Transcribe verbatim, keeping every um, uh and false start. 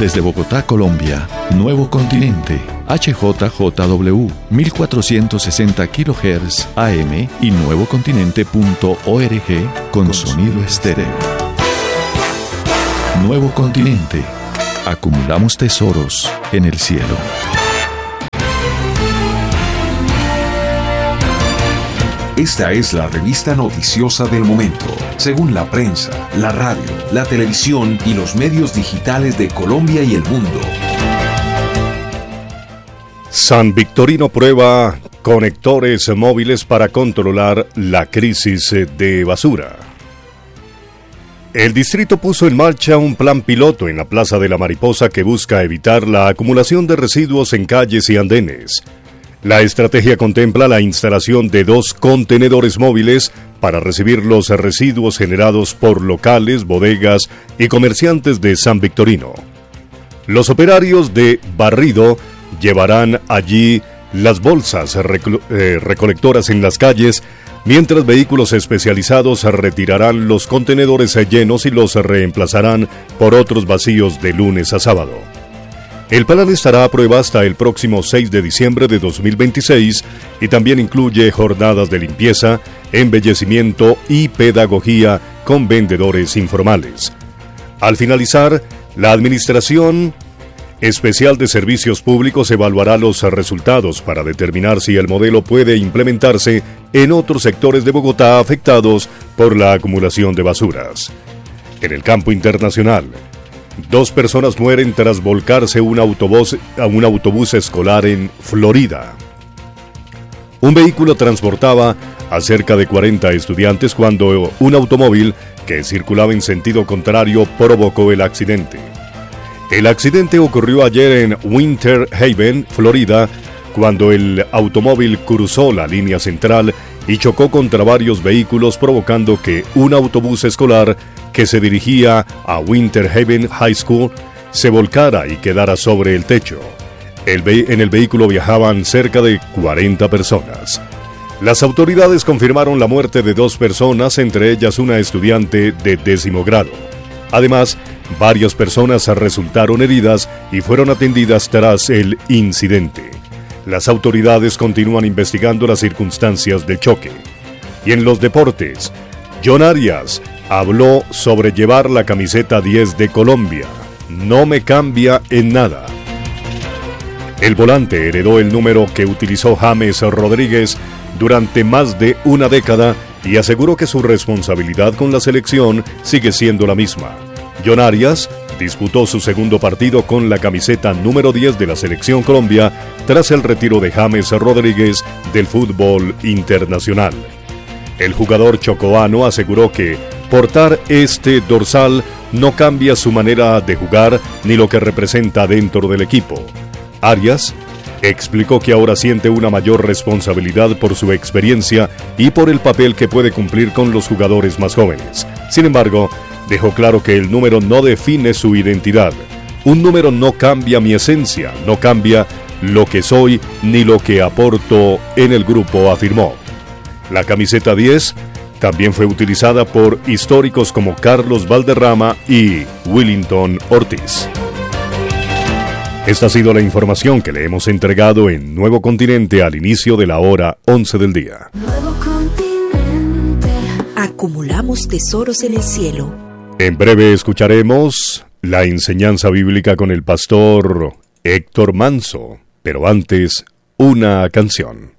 Desde Bogotá, Colombia, Nuevo Continente, H J J W, mil cuatrocientos sesenta kilohertz A M y nuevocontinente punto org con sonido estéreo. Nuevo Continente. Acumulamos tesoros en el cielo. Esta es la revista noticiosa del momento, según la prensa, la radio, la televisión y los medios digitales de Colombia y el mundo. San Victorino prueba conectores móviles para controlar la crisis de basura. El distrito puso en marcha un plan piloto en la Plaza de la Mariposa que busca evitar la acumulación de residuos en calles y andenes. La estrategia contempla la instalación de dos contenedores móviles para recibir los residuos generados por locales, bodegas y comerciantes de San Victorino. Los operarios de barrido llevarán allí las bolsas recol- eh, recolectoras en las calles, mientras vehículos especializados retirarán los contenedores llenos y los reemplazarán por otros vacíos de lunes a sábado. El plan estará a prueba hasta el próximo seis de diciembre de dos mil veintiséis y también incluye jornadas de limpieza, embellecimiento y pedagogía con vendedores informales. Al finalizar, la Administración Especial de Servicios Públicos evaluará los resultados para determinar si el modelo puede implementarse en otros sectores de Bogotá afectados por la acumulación de basuras. En el campo internacional, dos personas mueren tras volcarse un autobús, a un autobús escolar en Florida. Un vehículo transportaba a cerca de cuarenta estudiantes cuando un automóvil que circulaba en sentido contrario provocó el accidente. El accidente ocurrió ayer en Winter Haven, Florida, cuando el automóvil cruzó la línea central y chocó contra varios vehículos, provocando que un autobús escolar que se dirigía a Winter Haven High School se volcara y quedara sobre el techo. El ve- en el vehículo viajaban cerca de cuarenta personas. Las autoridades confirmaron la muerte de dos personas, entre ellas una estudiante de décimo grado. Además, varias personas resultaron heridas y fueron atendidas tras el incidente. Las autoridades continúan investigando las circunstancias del choque. Y en los deportes, John Arias habló sobre llevar la camiseta diez de Colombia. No me cambia en nada. El volante heredó el número que utilizó James Rodríguez durante más de una década y aseguró que su responsabilidad con la selección sigue siendo la misma. John Arias disputó su segundo partido con la camiseta número diez de la Selección Colombia tras el retiro de James Rodríguez del fútbol internacional. El jugador chocoano aseguró que portar este dorsal no cambia su manera de jugar ni lo que representa dentro del equipo. Arias explicó que ahora siente una mayor responsabilidad por su experiencia y por el papel que puede cumplir con los jugadores más jóvenes. Sin embargo, dejó claro que el número no define su identidad. Un número no cambia mi esencia, no cambia lo que soy ni lo que aporto en el grupo, afirmó. La camiseta diez también fue utilizada por históricos como Carlos Valderrama y Willington Ortiz. Esta ha sido la información que le hemos entregado en Nuevo Continente al inicio de la hora once del día. Nuevo Continente. Acumulamos tesoros en el cielo. En breve escucharemos la enseñanza bíblica con el pastor Héctor Manso, pero antes, una canción.